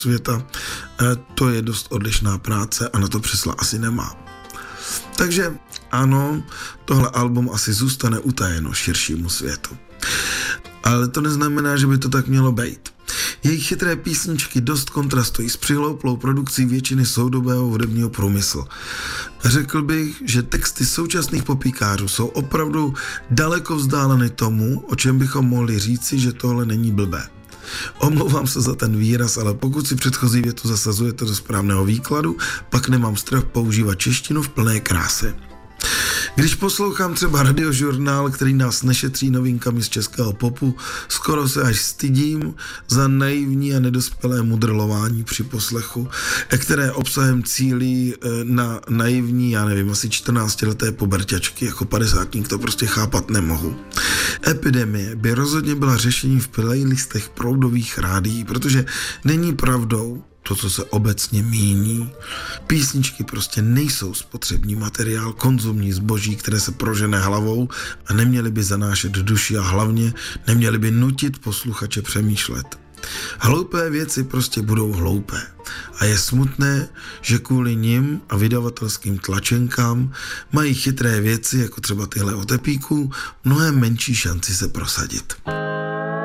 světa, to je dost odlišná práce a na to Přesla asi nemá. Takže ano, tohle album asi zůstane utajeno širšímu světu. Ale to neznamená, že by to tak mělo být. Jejich chytré písničky dost kontrastují s přihlouplou produkcí většiny soudobého hudebního průmyslu. Řekl bych, že texty současných popíkářů jsou opravdu daleko vzdáleny tomu, o čem bychom mohli říci, že tohle není blbé. Omlouvám se za ten výraz, ale pokud si předchozí větu zasazujete do správného výkladu, pak nemám strach používat češtinu v plné kráse. Když poslouchám třeba Radiožurnál, který nás nešetří novinkami z českého popu, skoro se až stydím za naivní a nedospělé mudrlování při poslechu, které obsahem cílí na naivní, já nevím, asi 14leté puberťačky, jako 50ník to prostě chápat nemohu. Epidemie by rozhodně byla řešením v playlistech proudových rádií, protože není pravdou to, co se obecně míní. Písničky prostě nejsou spotřební materiál, konzumní zboží, které se prožene hlavou a neměly by zanášet duši a hlavně neměly by nutit posluchače přemýšlet. Hloupé věci prostě budou hloupé. A je smutné, že kvůli nim a vydavatelským tlačenkám mají chytré věci, jako třeba tyhle o Tepíku, mnohem menší šanci se prosadit.